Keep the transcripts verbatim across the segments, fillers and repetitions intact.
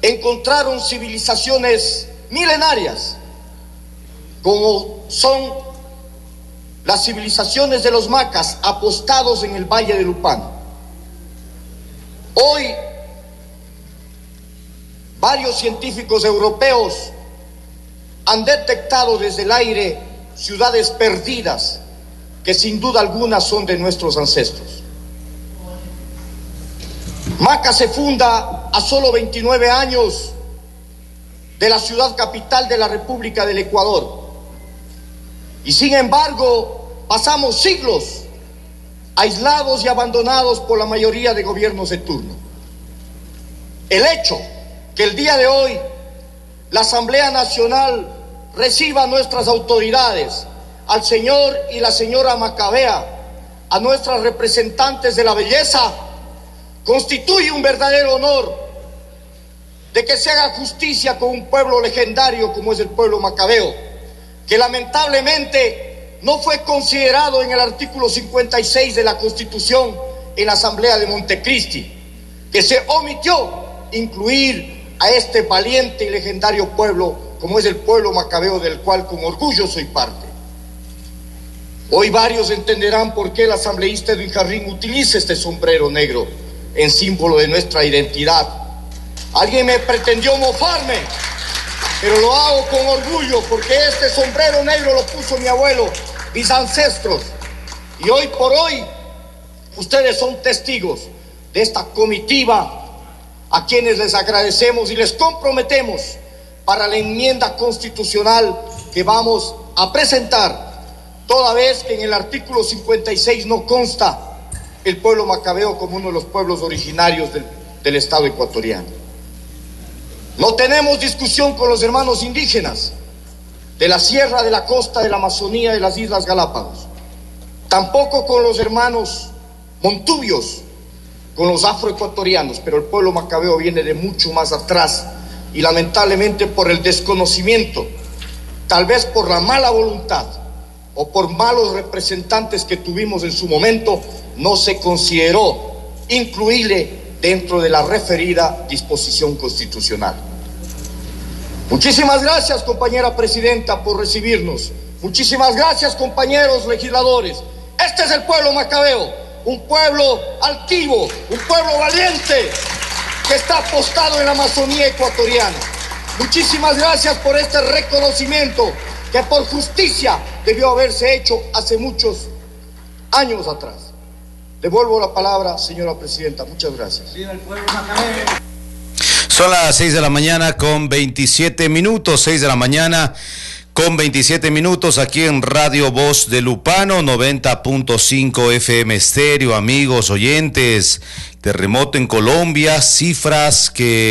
encontraron civilizaciones milenarias, como son las civilizaciones de los macas apostados en el Valle de Lupano. Hoy, varios científicos europeos han detectado desde el aire ciudades perdidas que sin duda alguna son de nuestros ancestros. Maca se funda a solo veintinueve años de la ciudad capital de la República del Ecuador. Y sin embargo, pasamos siglos aislados y abandonados por la mayoría de gobiernos de turno. El hecho que el día de hoy la Asamblea Nacional reciba a nuestras autoridades, al señor y la señora Macabea, a nuestras representantes de la belleza, constituye un verdadero honor de que se haga justicia con un pueblo legendario como es el pueblo macabeo, que lamentablemente no fue considerado en el artículo cincuenta y seis de la Constitución en la Asamblea de Montecristi, que se omitió incluir a este valiente y legendario pueblo como es el pueblo macabeo, del cual con orgullo soy parte. Hoy varios entenderán por qué el asambleísta Edwin Jarrín utiliza este sombrero negro en símbolo de nuestra identidad. Alguien me pretendió mofarme, pero lo hago con orgullo, porque este sombrero negro lo puso mi abuelo, mis ancestros, y hoy por hoy ustedes son testigos de esta comitiva, a quienes les agradecemos y les comprometemos para la enmienda constitucional que vamos a presentar, toda vez que en el artículo cincuenta y seis no consta el pueblo macabeo como uno de los pueblos originarios del, del Estado ecuatoriano. No tenemos discusión con los hermanos indígenas de la sierra, de la costa, de la Amazonía, de las Islas Galápagos. Tampoco con los hermanos montubios, con los afroecuatorianos, pero el pueblo macabeo viene de mucho más atrás y lamentablemente por el desconocimiento, tal vez por la mala voluntad o por malos representantes que tuvimos en su momento, no se consideró incluirle dentro de la referida disposición constitucional. Muchísimas gracias, compañera presidenta, por recibirnos. Muchísimas gracias, compañeros legisladores. Este es el pueblo macabeo, un pueblo altivo, un pueblo valiente que está apostado en la Amazonía ecuatoriana. Muchísimas gracias por este reconocimiento que por justicia debió haberse hecho hace muchos años atrás. Devuelvo la palabra, señora presidenta. Muchas gracias. ¡Viva el pueblo macabeo! Son las seis de la mañana con veintisiete minutos, seis de la mañana con veintisiete minutos aquí en Radio Voz de Lupano, noventa punto cinco F M estéreo, amigos oyentes. Terremoto en Colombia, cifras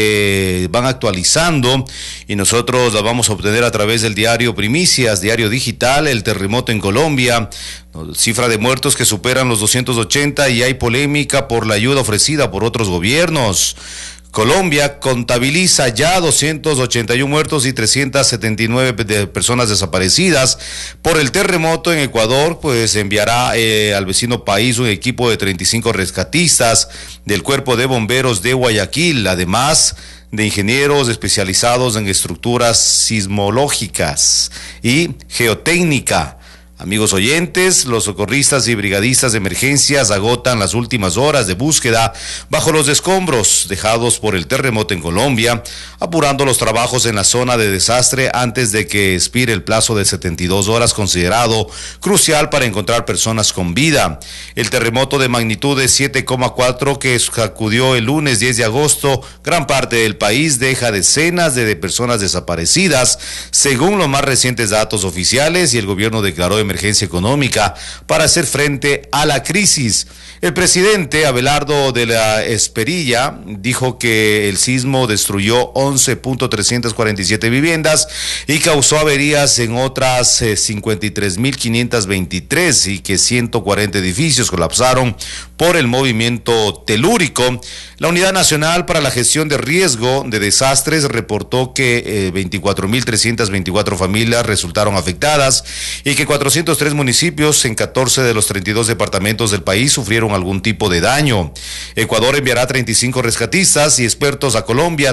que van actualizando y nosotros las vamos a obtener a través del diario Primicias, diario digital. El terremoto en Colombia, cifra de muertos que superan los doscientos ochenta y hay polémica por la ayuda ofrecida por otros gobiernos. Colombia contabiliza ya doscientos ochenta y uno muertos y trescientas setenta y nueve de personas desaparecidas por el terremoto. En Ecuador, pues enviará eh, al vecino país un equipo de treinta y cinco rescatistas del Cuerpo de Bomberos de Guayaquil, además de ingenieros especializados en estructuras sismológicas y geotécnica. Amigos oyentes, los socorristas y brigadistas de emergencias agotan las últimas horas de búsqueda bajo los escombros dejados por el terremoto en Colombia, apurando los trabajos en la zona de desastre antes de que expire el plazo de setenta y dos horas considerado crucial para encontrar personas con vida. El terremoto de magnitud de siete coma cuatro que sacudió el lunes diez de agosto gran parte del país deja decenas de personas desaparecidas, según los más recientes datos oficiales, y el gobierno declaró emergencia económica para hacer frente a la crisis. El presidente Abelardo de la Esperilla dijo que el sismo destruyó once punto trescientas cuarenta y siete viviendas y causó averías en otras eh, cincuenta y tres mil quinientas veintitrés y que ciento cuarenta edificios colapsaron por el movimiento telúrico. La Unidad Nacional para la Gestión de Riesgo de Desastres reportó que eh, veinticuatro mil trescientas veinticuatro familias resultaron afectadas y que cuatrocientos tres municipios en catorce de los treinta y dos departamentos del país sufrieron algún tipo de daño. Ecuador enviará treinta y cinco rescatistas y expertos a Colombia